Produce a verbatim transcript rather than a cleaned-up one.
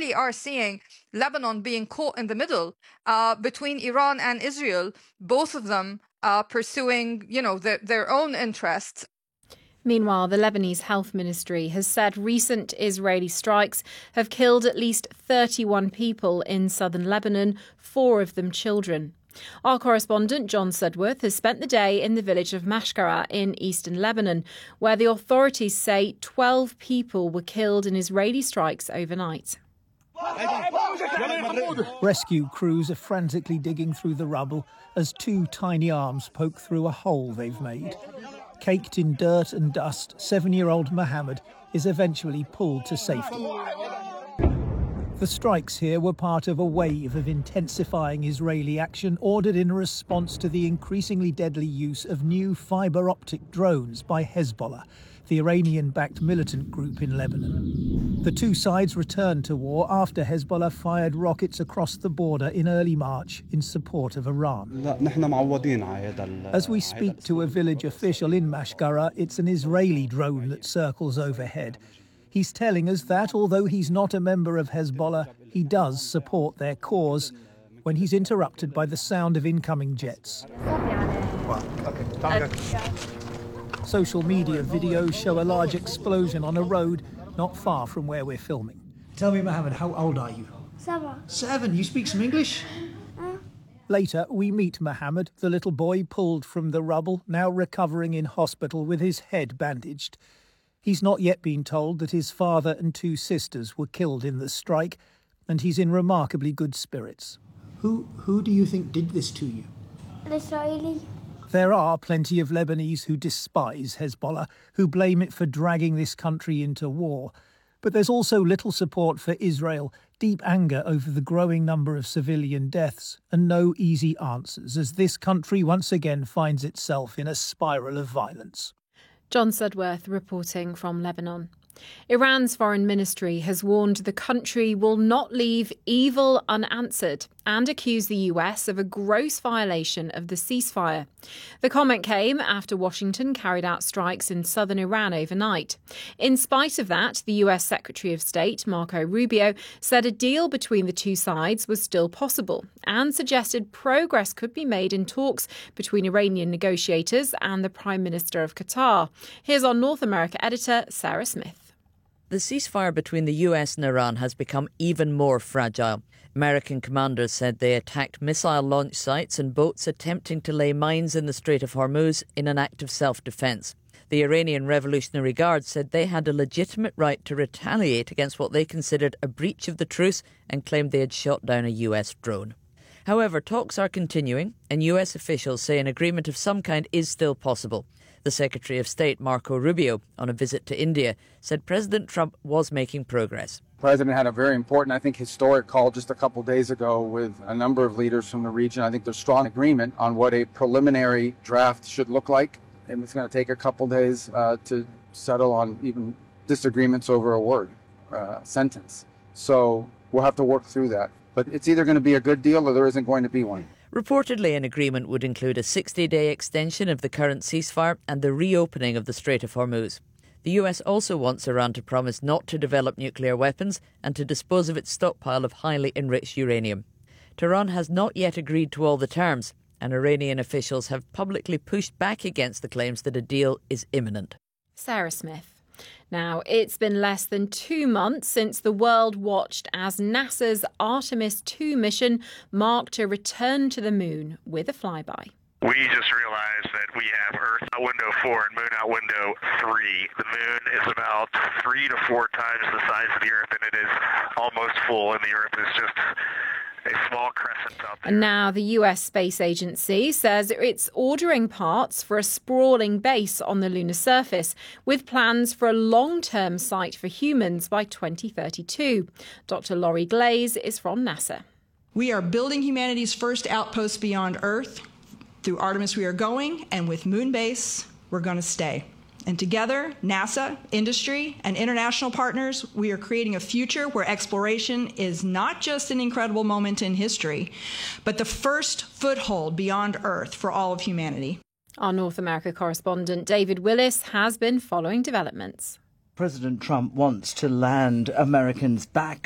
really are seeing Lebanon being caught in the middle uh, between Iran and Israel, both of them uh, pursuing, you know, the, their own interests. Meanwhile, the Lebanese Health Ministry has said recent Israeli strikes have killed at least thirty-one people in southern Lebanon, four of them children. Our correspondent John Sudworth has spent the day in the village of Mashkara in eastern Lebanon, where the authorities say twelve people were killed in Israeli strikes overnight. Rescue crews are frantically digging through the rubble as two tiny arms poke through a hole they've made. Caked in dirt and dust, seven-year-old Mohammed is eventually pulled to safety. The strikes here were part of a wave of intensifying Israeli action ordered in response to the increasingly deadly use of new fibre-optic drones by Hezbollah, the Iranian-backed militant group in Lebanon. The two sides returned to war after Hezbollah fired rockets across the border in early March in support of Iran. As we speak to a village official in Mashkara, it's an Israeli drone that circles overhead. He's telling us that, although he's not a member of Hezbollah, he does support their cause, when he's interrupted by the sound of incoming jets. Social media videos show a large explosion on a road not far from where we're filming. Tell me, Mohammed, how old are you? Seven. Seven? You speak some English? Uh. Later, we meet Mohammed, the little boy pulled from the rubble, now recovering in hospital with his head bandaged. He's not yet been told that his father and two sisters were killed in the strike, and he's in remarkably good spirits. Who who do you think did this to you? Israeli. There are plenty of Lebanese who despise Hezbollah, who blame it for dragging this country into war. But there's also little support for Israel, deep anger over the growing number of civilian deaths, and no easy answers as this country once again finds itself in a spiral of violence. John Sudworth reporting from Lebanon. Iran's foreign ministry has warned the country will not leave evil unanswered and accused the U S of a gross violation of the ceasefire. The comment came after Washington carried out strikes in southern Iran overnight. In spite of that, the U S Secretary of State, Marco Rubio, said a deal between the two sides was still possible and suggested progress could be made in talks between Iranian negotiators and the Prime Minister of Qatar. Here's our North America editor, Sarah Smith. The ceasefire between the U S and Iran has become even more fragile. American commanders said they attacked missile launch sites and boats attempting to lay mines in the Strait of Hormuz in an act of self-defence. The Iranian Revolutionary Guard said they had a legitimate right to retaliate against what they considered a breach of the truce and claimed they had shot down a U S drone. However, talks are continuing and U S officials say an agreement of some kind is still possible. The Secretary of State, Marco Rubio, on a visit to India, said President Trump was making progress. The President had a very important, I think, historic call just a couple days ago with a number of leaders from the region. I think there's strong agreement on what a preliminary draft should look like. And it's going to take a couple days uh, to settle on even disagreements over a word, uh, sentence. So we'll have to work through that. But it's either going to be a good deal or there isn't going to be one. Reportedly, an agreement would include a sixty-day extension of the current ceasefire and the reopening of the Strait of Hormuz. The U S also wants Iran to promise not to develop nuclear weapons and to dispose of its stockpile of highly enriched uranium. Tehran has not yet agreed to all the terms, and Iranian officials have publicly pushed back against the claims that a deal is imminent. Sarah Smith. Now, it's been less than two months since the world watched as NASA's Artemis two mission marked a return to the moon with a flyby. We just realized that we have Earth out window four and Moon out window three. The Moon is about three to four times the size of the Earth, and it is almost full, and the Earth is just a small crescent out there. And now the U S Space Agency says it's ordering parts for a sprawling base on the lunar surface, with plans for a long-term site for humans by twenty thirty-two. Doctor Laurie Glaze is from NASA. We are building humanity's first outpost beyond Earth. Through Artemis we are going, and with Moonbase we're going to stay. And together, NASA, industry, and international partners, we are creating a future where exploration is not just an incredible moment in history, but the first foothold beyond Earth for all of humanity. Our North America correspondent David Willis has been following developments. President Trump wants to land Americans back